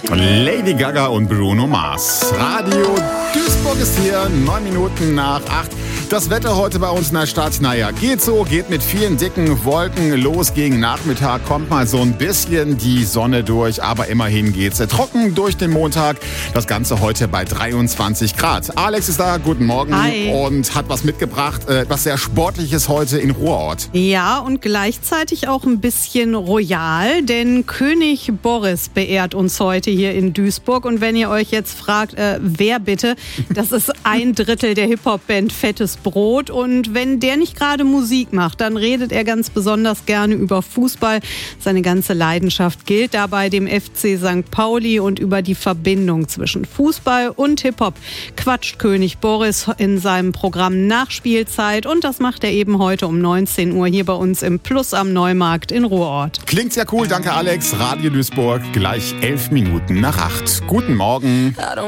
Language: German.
Lady Gaga und Bruno Mars. Radio Duisburg ist hier, 9 Minuten nach 8. Das Wetter heute bei uns in der Stadt, naja, geht so, geht mit vielen dicken Wolken los. Gegen Nachmittag kommt mal so ein bisschen die Sonne durch, aber immerhin geht's trocken durch den Montag. Das Ganze heute bei 23 Grad. Alex ist da, guten Morgen. Hi. Und hat was mitgebracht, etwas sehr Sportliches heute in Ruhrort. Ja, und gleichzeitig auch ein bisschen royal, denn König Boris beehrt uns heute hier in Duisburg. Und wenn ihr euch jetzt fragt, wer bitte, das ist ein Drittel der Hip-Hop-Band Fettes Brot. Und wenn der nicht gerade Musik macht, dann redet er ganz besonders gerne über Fußball. Seine ganze Leidenschaft gilt dabei dem FC St. Pauli, und über die Verbindung zwischen Fußball und Hip-Hop quatscht König Boris in seinem Programm Nachspielzeit, und das macht er eben heute um 19 Uhr hier bei uns im Plus am Neumarkt in Ruhrort. Klingt sehr cool, danke Alex. Radio Duisburg, gleich 11 Minuten nach 8. Guten Morgen.